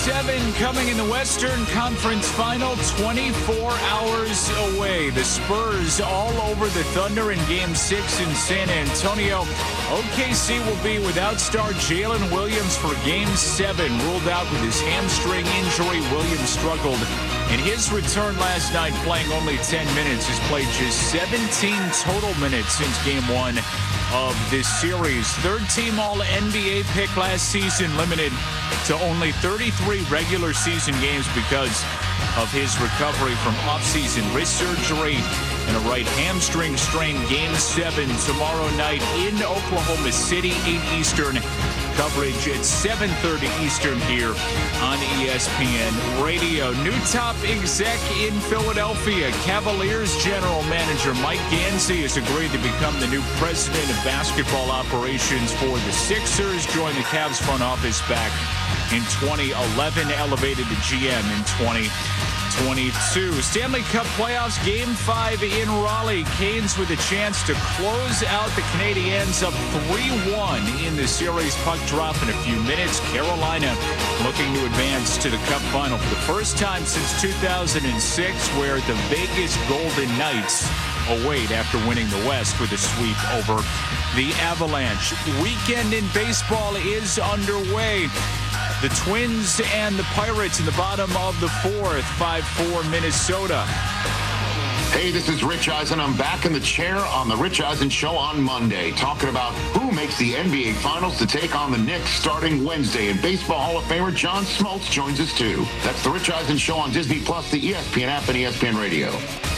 7 coming in the Western Conference Final, 24 hours away. The Spurs all over the Thunder in Game 6 in San Antonio. OKC will be without star Jalen Williams for Game 7. Ruled out with his hamstring injury. Williams struggled in his return last night, playing only 10 minutes. Has played just 17 total minutes since Game 1 of this series. Third-team All-NBA pick last season, limited to only 33 regular season games because of his recovery from off-season wrist surgery and a right hamstring strain. Game 7 tomorrow night in Oklahoma City, 8 Eastern. Coverage at 7:30 Eastern here on ESPN Radio. New top exec in Philadelphia. Cavaliers general manager Mike Gansey has agreed to become the new president of basketball operations for the Sixers. Joined the Cavs front office back in 2011, elevated to GM in 2022. Stanley Cup playoffs, Game 5 in Raleigh. Canes with a chance to close out the Canadiens up 3-1 in the series. Puck drop in a few minutes. Carolina looking to advance to the Cup final for the first time since 2006, where the Vegas Golden Knights await after winning the West with a sweep over the Avalanche. Weekend in baseball is underway. The Twins and the Pirates in the bottom of the fourth, 5-4 Minnesota. Hey, this is Rich Eisen. I'm back in the chair on the Rich Eisen Show on Monday, talking about who makes the NBA Finals to take on the Knicks starting Wednesday. And Baseball Hall of Famer John Smoltz joins us too. That's the Rich Eisen Show on Disney Plus, the ESPN app, and ESPN Radio.